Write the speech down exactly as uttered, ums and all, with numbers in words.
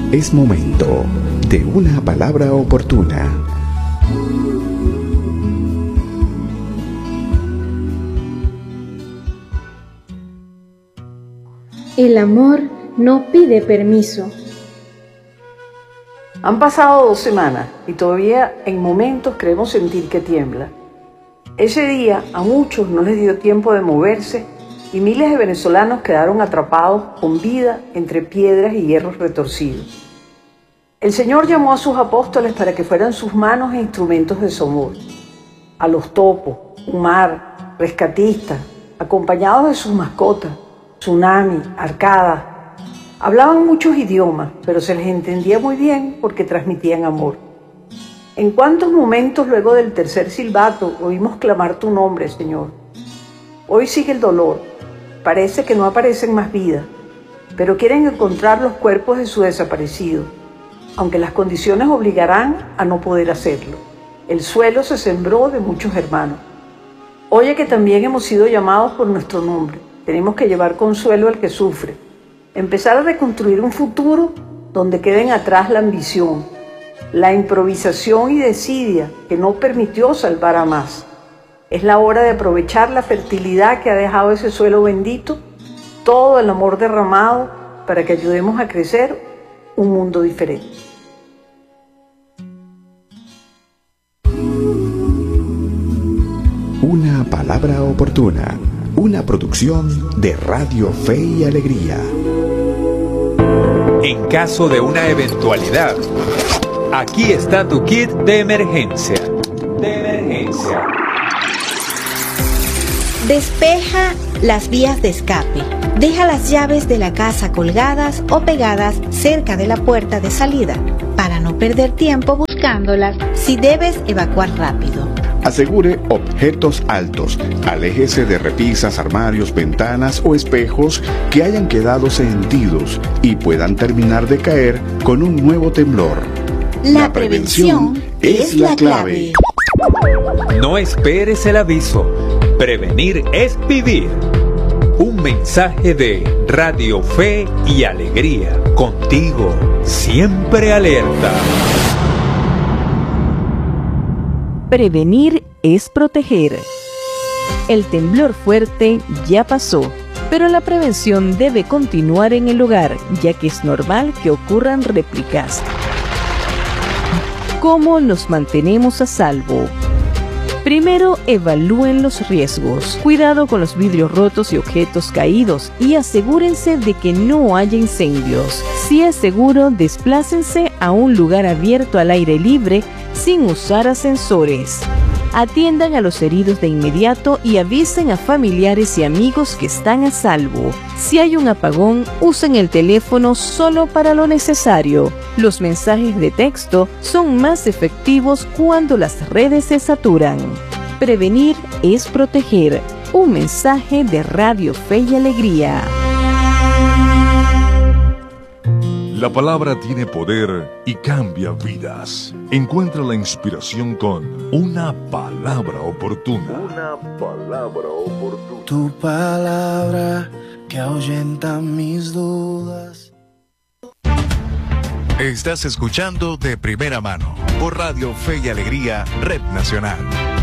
Es momento de una palabra oportuna. El amor no pide permiso. Han pasado dos semanas y todavía en momentos creemos sentir que tiembla. Ese día a muchos no les dio tiempo de moverse y miles de venezolanos quedaron atrapados con vida entre piedras y hierros retorcidos. El Señor llamó a sus apóstoles para que fueran sus manos e instrumentos de su amor. A los topos, Umar, rescatistas, acompañados de sus mascotas, Tsunami, Arcada. Hablaban muchos idiomas, pero se les entendía muy bien porque transmitían amor. ¿En cuántos momentos luego del tercer silbato oímos clamar tu nombre, Señor? Hoy sigue el dolor. Parece que no aparecen más vidas, pero quieren encontrar los cuerpos de sus desaparecidos, aunque las condiciones obligarán a no poder hacerlo. El suelo se sembró de muchos hermanos. Oye que también hemos sido llamados por nuestro nombre. Tenemos que llevar consuelo al que sufre. Empezar a reconstruir un futuro donde queden atrás la ambición, la improvisación y desidia que no permitió salvar a más. Es la hora de aprovechar la fertilidad que ha dejado ese suelo bendito, todo el amor derramado para que ayudemos a crecer un mundo diferente. Una palabra oportuna. Una producción de Radio Fe y Alegría. En caso de una eventualidad, aquí está tu kit de emergencia. De emergencia. Despeja las vías de escape. Deja las llaves de la casa colgadas o pegadas cerca de la puerta de salida para no perder tiempo buscándolas si debes evacuar rápido. Asegure objetos altos. Aléjese de repisas, armarios, ventanas o espejos que hayan quedado sentidos y puedan terminar de caer con un nuevo temblor. La, la prevención, prevención es la clave. No esperes el aviso. Prevenir es vivir. Un mensaje de Radio Fe y Alegría. Contigo, siempre alerta. Prevenir es proteger. El temblor fuerte ya pasó, pero la prevención debe continuar en el hogar, ya que es normal que ocurran réplicas. ¿Cómo nos mantenemos a salvo? Primero, evalúen los riesgos. Cuidado con los vidrios rotos y objetos caídos y asegúrense de que no haya incendios. Si es seguro, desplácense a un lugar abierto al aire libre sin usar ascensores. Atiendan a los heridos de inmediato y avisen a familiares y amigos que están a salvo. Si hay un apagón, usen el teléfono solo para lo necesario. Los mensajes de texto son más efectivos cuando las redes se saturan. Prevenir es proteger. Un mensaje de Radio Fe y Alegría. La palabra tiene poder y cambia vidas. Encuentra la inspiración con una palabra oportuna. Una palabra oportuna. Tu palabra que ahuyenta mis dudas. Estás escuchando De Primera Mano por Radio Fe y Alegría, Red Nacional.